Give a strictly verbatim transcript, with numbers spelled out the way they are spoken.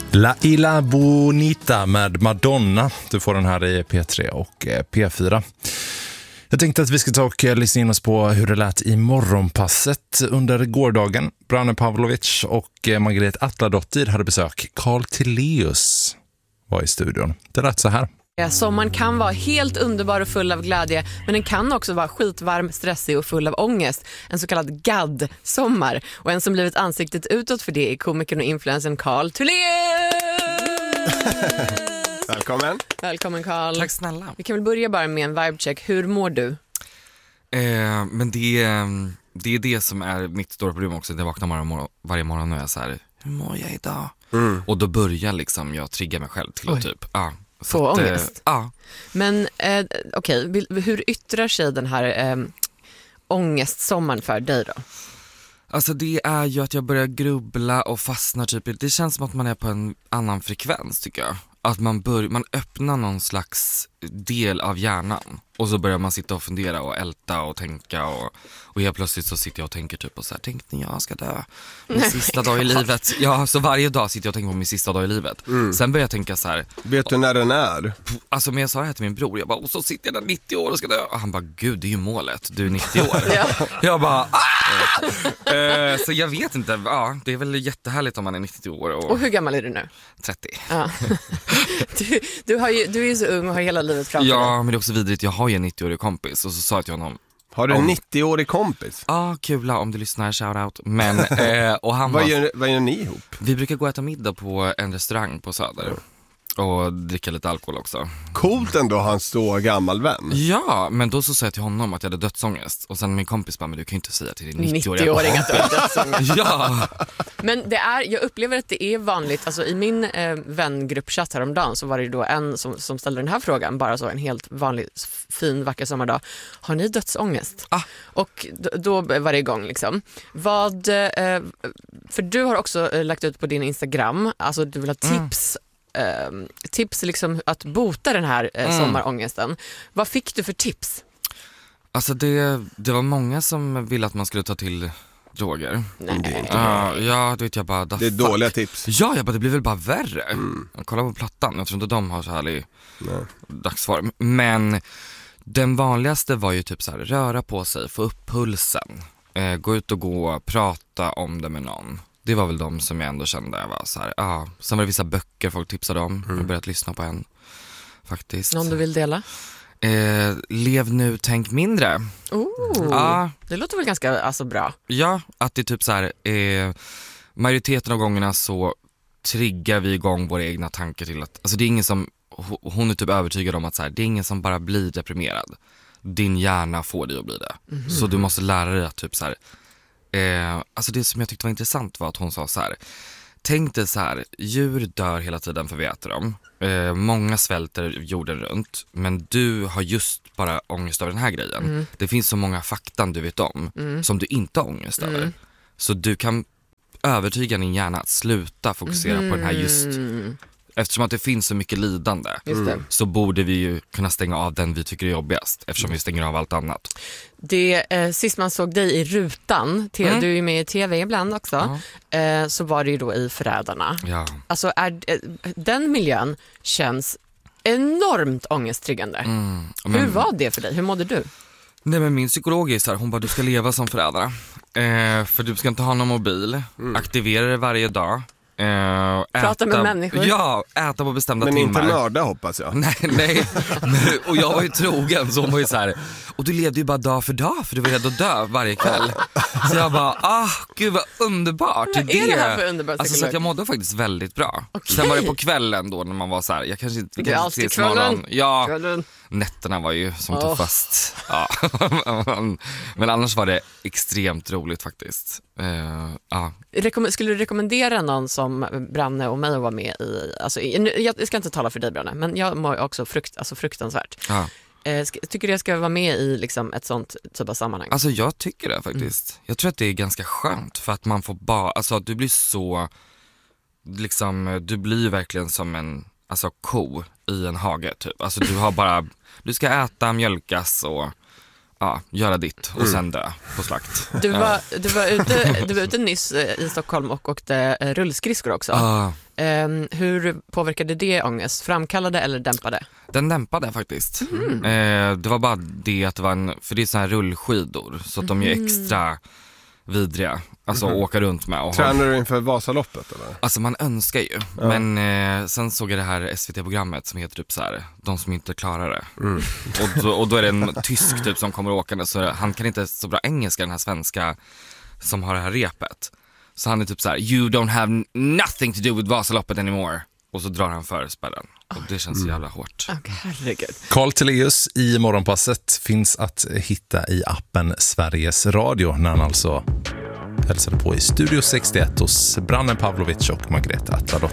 La Isla Bonita med Madonna. Du får den här i P tre och P fyra. Jag tänkte att vi ska ta och lyssna in oss på hur det lät i morgonpasset under gårdagen. Branne Pavlovic och Margret Atladottir hade besök. Carl Tilléus var i studion. Det lät så här. Sommaren kan vara helt underbar och full av glädje, men den kan också vara skitvarm, stressig och full av ångest. En så kallad gadd-sommar. Och en som blivit ansiktet utåt för det är komikern och influencern Carl Tilléus! Välkommen. Välkommen Carl. Tack snälla. Vi kan väl börja bara med en vibecheck. Hur mår du? Eh, men det, det är det som är mitt stora problem också. Jag vaknar varje morgon, varje morgon och jag är så här, hur mår jag idag? Mm. Och då börjar liksom jag trigga mig själv till att typ, ja. Få att, ångest? Ja. Ah. Men eh, okej, okay. Hur yttrar sig den här eh, ångestsommaren för dig då? Alltså det är ju att jag börjar grubbla och fastnar typ. Det känns som att man är på en annan frekvens tycker jag. Att man, bör, man öppnar någon slags del av hjärnan. Och så börjar man sitta och fundera och älta och tänka. Och, och helt plötsligt så sitter jag och tänker typ på så här, tänkte ni jag ska dö min Nej, sista dag i livet. Ja, så varje dag sitter jag och tänker på min sista dag i livet. Mm. Sen börjar jag tänka så här. Vet du när den är? Alltså men jag sa det här till min bror. Jag bara, och så sitter jag där nittio år och ska dö. Och han bara, gud det är ju målet. Du är nittio år. Ja. Jag bara, ah! uh, Så jag vet inte. Ja, det är väl jättehärligt om man är nittio år. Och, och hur gammal är du nu? trettio. Ja. Du, du, har ju, du är ju så ung och har hela livet framför Ja, dig. men det är också vidrigt. Jag har ju en nittio-årig kompis. Och så sa jag till honom, har du en om... nittio-årig kompis? Ja, ah, kula om du lyssnar, shoutout. Men, eh, och han vad, var... gör, vad gör ni ihop? Vi brukar gå och äta middag på en restaurang på Söder. Mm. Och dricka lite alkohol också. Coolt ändå, han så gammal vän. Ja, men då så sa jag till honom att jag hade dödsångest. Och sen min kompis bara, men du kan ju inte säga till din nittio-åriga nittio-åring att du har dödsångest. Ja. Men det är, jag upplever att det är vanligt. Alltså i min eh, vängruppchatt häromdagen så var det då en som, som ställde den här frågan. Bara så en helt vanlig, fin, vacker sommardag. Har ni dödsångest? Ah. Och då, då var det igång liksom. Vad, eh, för du har också eh, lagt ut på din Instagram. Alltså du vill ha tips. Mm. Uh, tips liksom att bota den här uh, mm. sommarångesten. Vad fick du för tips? Alltså det, det var många som ville att man skulle ta till droger. Nej. Uh, ja, det vet jag bara. Det är fuck. Dåliga tips. Ja, jag bara, det blir väl bara värre. Mm. Kolla på plattan, jag tror inte de har så härlig Nej. dagsform. Men den vanligaste var ju typ så här, röra på sig, få upp pulsen, uh, gå ut och gå, prata om det med någon. Det var väl de som jag ändå kände var så här, ah. Sen var det vissa böcker folk tipsade om. Mm. Jag har börjat lyssna på en faktiskt. Någon du vill dela? Eh, lev nu, tänk mindre. Oh, ah. Det låter väl ganska alltså, bra. Ja, att det är typ så här, eh, majoriteten av gångerna så triggar vi igång våra egna tankar till att, alltså det är ingen som, hon är typ övertygad om att så här, det är ingen som bara blir deprimerad. Din hjärna får dig att bli det. Mm. Så du måste lära dig att typ så här, Eh, alltså det som jag tyckte var intressant var att hon sa så här: tänk dig så här, djur dör hela tiden för vi äter dem. Eh, många svälter jorden runt, men du har just bara ångest över den här grejen. Mm. Det finns så många faktan du vet om mm. som du inte har ångest över. Mm. Så du kan övertyga din hjärna att sluta fokusera mm. på den här just. Eftersom att det finns så mycket lidande mm. så borde vi ju kunna stänga av den vi tycker är jobbigast. Eftersom vi stänger av allt annat. Det, eh, sist man såg dig i rutan, te- mm. du är ju med i tv ibland också, ja. eh, så var det ju då i Förrädarna. Ja. Alltså är, eh, den miljön känns enormt ångesttriggande. Mm. Men, hur var det för dig? Hur mådde du? Nej men min psykolog är så här, hon bara, du ska leva som förrädare. Eh, för du ska inte ha någon mobil, mm. aktivera det varje dag. Uh, Prata äta, med människor. Ja, äta på bestämda men timmar. Men inte mörda hoppas jag. Nej, nej. Och jag var ju trogen, så hon var ju så här. Och du levde ju bara dag för dag, för du var rädd att dö varje kväll. Så jag bara, ah, gud vad underbart. Vad är det här för underbart? Alltså så att jag mådde faktiskt väldigt bra. Okay. Sen var det på kvällen då när man var så här, jag kanske inte, vi det är kanske alltid kvällen. Ja, kvällen. Nätterna var ju som oh. tuffast. Ja. Men annars var det extremt roligt faktiskt. Uh, ja. Rekomm- skulle du rekommendera någon som Branne och mig att vara med i? Alltså, jag ska inte tala för dig Branne, men jag mår också frukt, alltså fruktansvärt. Ja. Uh, ska, tycker du jag ska vara med i liksom, ett sånt typ av sammanhang? Alltså jag tycker det faktiskt. Mm. Jag tror att det är ganska skönt för att man får bara, alltså du blir så, liksom, du blir verkligen som en alltså, ko i en hage typ. Alltså du har bara, du ska äta, mjölkas och ja, göra ditt och sen dö på slakt. Du var, du var, ute, du var ute nyss i Stockholm och åkte rullskridskor också. Ah, Um, hur påverkade det ångest? Framkallade eller dämpade? den dämpade faktiskt. Mm. Eh, det var bara det att det var en, för det är så här rullskidor så att de är extra vidriga. Alltså Mhm. att åka runt med. Och ha, Tränar du inför Vasaloppet eller? alltså man önskar ju. Ja. Men eh, sen såg jag det här S V T-programmet som heter typ så här, de som inte klarar det. Mm. Och, då, och då är det en tysk typ som kommer åkande, så han kan inte så bra engelska, den här svenska som har det här repet. Så han är typ så här: you don't have nothing to do with Vasaloppet anymore. Och så drar han för spärren. Och det känns så jävla hårt. Oh, herregud. Carl Teleus i Morgonpasset finns att hitta i appen Sveriges Radio när han alltså hälsade på i Studio sextioett hos Brannen Pavlovic och Margareta Atladottir.